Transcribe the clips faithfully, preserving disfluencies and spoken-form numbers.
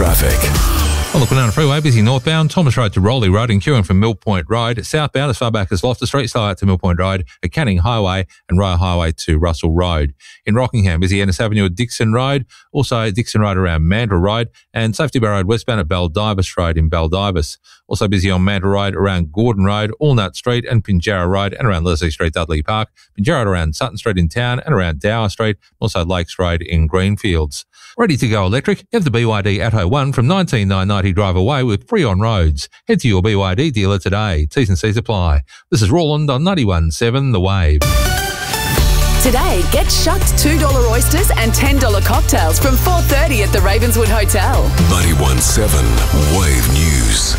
traffic. On the Kwinana Freeway, busy northbound, Thomas Road to Rowley Road and queuing from Mill Point Road. Southbound as far back as Loftus Street, still out to Mill Point Road, at Canning Highway and Royal Highway to Russell Road. In Rockingham, busy Ennis Avenue at Dixon Road, also Dixon Road around Mandurah Road, and Safety Bar Road westbound at Baldivis Road in Baldivis. Also busy on Mandurah Road around Gordon Road, Allnut Street and Pinjarra Road, and around Leslie Street, Dudley Park. Pinjarra Road around Sutton Street in town and around Dower Street, also Lakes Road in Greenfields. Ready to go electric? Have the B Y D Atto one from nineteen thousand nine hundred ninety drive away with free on roads. Head to your B Y D dealer today. T's and C's apply. This is Roland on ninety-one point seven The Wave. Today, get shucked two dollar oysters and ten dollar cocktails from four thirty at the Ravenswood Hotel. ninety-one point seven Wave News.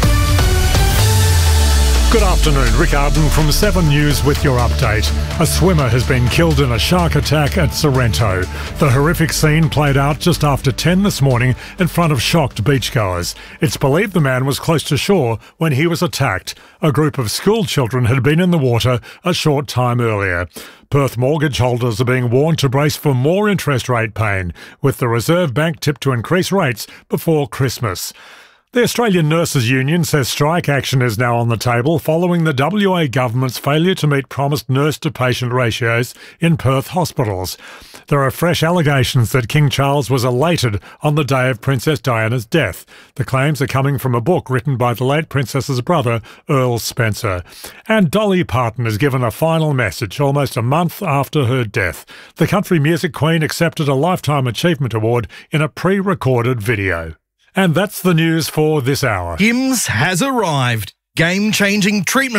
Good afternoon, Rick Arden from seven News with your update. A swimmer has been killed in a shark attack at Sorrento. The horrific scene played out just after ten this morning in front of shocked beachgoers. It's believed the man was close to shore when he was attacked. A group of school children had been in the water a short time earlier. Perth mortgage holders are being warned to brace for more interest rate pain, with the Reserve Bank tipped to increase rates before Christmas. The Australian Nurses Union says strike action is now on the table following the W A government's failure to meet promised nurse-to-patient ratios in Perth hospitals. There are fresh allegations that King Charles was elated on the day of Princess Diana's death. The claims are coming from a book written by the late Princess's brother, Earl Spencer. And Dolly Parton has given a final message almost a month after her death. The country music queen accepted a Lifetime Achievement Award in a pre-recorded video. And that's the news for this hour. Hims has arrived. Game-changing treatment